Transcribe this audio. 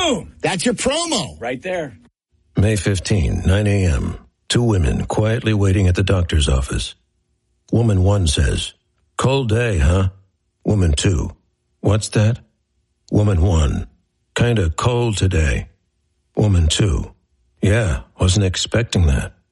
Boom! That's your promo. Right there. May 15, 9 a.m. Two women quietly waiting at the doctor's office. Woman 1 says, "Cold day, huh?" Woman 2, "What's that?" Woman 1, "Kinda cold today." Woman 2, "Yeah, wasn't expecting that."